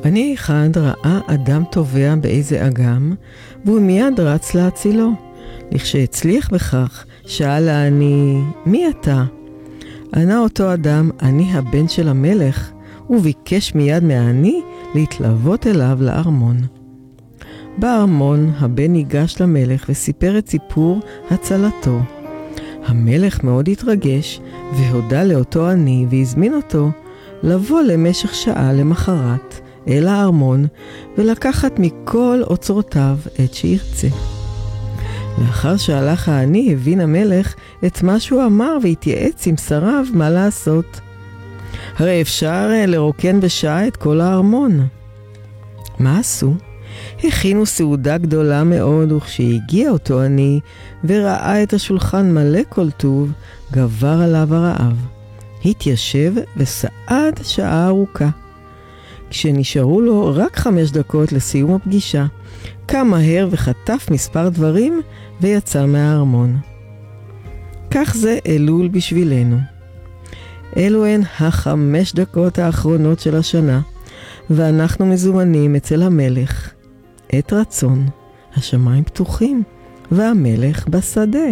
אני אחד ראה אדם טובע באיזה אגם, והוא מיד רץ להצילו. לכשהצליח בכך, שאל העני, מי אתה? ענה אותו אדם, אני הבן של המלך, וביקש מיד מהעני להתלוות אליו לארמון. בארמון הבן ניגש למלך וסיפר את סיפור הצלתו. המלך מאוד התרגש והודה לאותו עני והזמין אותו לבוא למשך שעה למחרת אל הארמון ולקחת מכל אוצרותיו את שירצה. לאחר שהלך העני הבין המלך את מה שהוא אמר והתייעץ עם שריו מה לעשות. הרי אפשר לרוקן בשעה את כל הארמון. מה עשו? הכינו סעודה גדולה מאוד, וכשהגיע אותו עני וראה את השולחן מלא כל טוב, גבר עליו הרעב. התיישב וסעד שעה ארוכה. כשנשארו לו רק 5 דקות לסיום הפגישה, קם מהר וחטף מספר דברים ויצא מהארמון. כך זה אלול בשבילנו. אלו הן 5 דקות האחרונות של השנה, ואנחנו מזומנים אצל המלך. עת רצון, השמיים פתוחים, והמלך בשדה.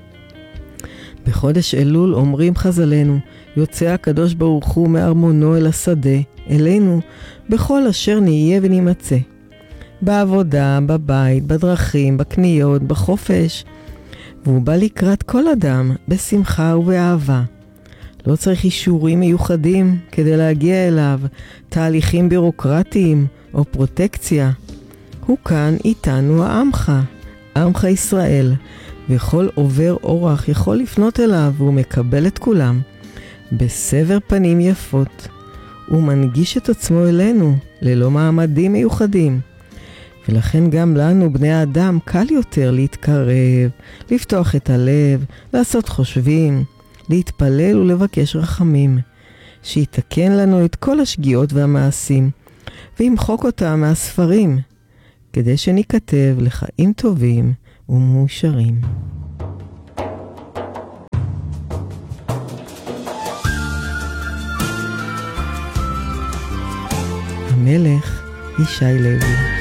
בחודש אלול אומרים חז"לינו, יוצא הקדוש ברוך הוא מארמונו אל השדה, אלינו, בכל אשר נהיה ונימצא. בעבודה, בבית, בדרכים, בקניות, בחופש. והוא בא לקראת כל אדם בשמחה ובאהבה. לא צריך אישורים מיוחדים כדי להגיע אליו, תהליכים בירוקרטיים או פרוטקציה. הוא כאן איתנו העמך, עמך ישראל, וכל עובר אורח יכול לפנות אליו והוא מקבל את כולם. בסבר פנים יפות, הוא מנגיש את עצמו אלינו ללא מעמדים מיוחדים. ולכן גם לנו בני האדם קל יותר להתקרב, לפתוח את הלב, לעשות חושבים, להתפלל ולבקש רחמים, שיתקן לנו את כל השגיאות והמעשים, וימחוק אותם מהספרים, כדי שניכתב לחיים טובים ומאושרים. המלך ישי לוי.